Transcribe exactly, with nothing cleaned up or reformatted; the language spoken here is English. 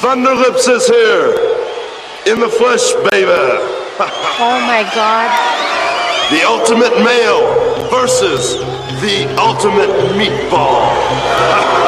Thunderlips is here. In the flesh, baby. Oh my God. The ultimate male versus the ultimate meatball.